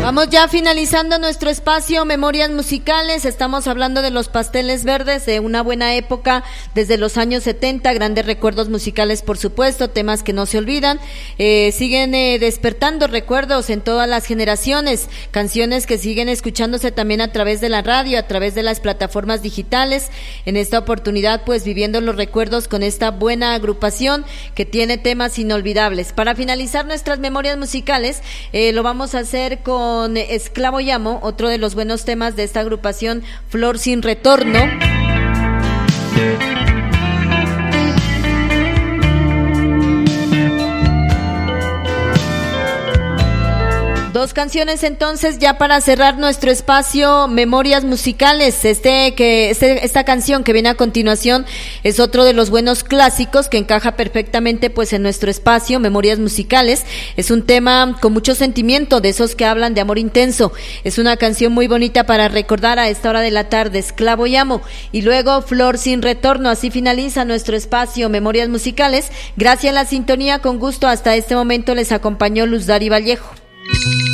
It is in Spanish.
Vamos ya finalizando nuestro espacio Memorias Musicales. Estamos hablando de los Pasteles Verdes, de una buena época desde los años 70, grandes recuerdos musicales, por supuesto, temas que no se olvidan. Siguen despertando recuerdos en todas las generaciones, canciones que siguen escuchándose también a través de la radio, a través de las plataformas digitales. En esta oportunidad, pues viviendo los recuerdos con esta buena agrupación que tiene temas inolvidables. Para finalizar nuestras memorias musicales, lo vamos a hacer con Esclavo Llamo, otro de los buenos temas de esta agrupación, Flor sin Retorno. Dos canciones entonces ya para cerrar nuestro espacio Memorias Musicales. Esta canción que viene a continuación es otro de los buenos clásicos que encaja perfectamente pues en nuestro espacio Memorias Musicales. Es un tema con mucho sentimiento, de esos que hablan de amor intenso. Es una canción muy bonita para recordar a esta hora de la tarde, Esclavo Llamo, y luego Flor sin Retorno. Así finaliza nuestro espacio Memorias Musicales. Gracias a la sintonía, con gusto hasta este momento les acompañó Luz Dari Vallejo.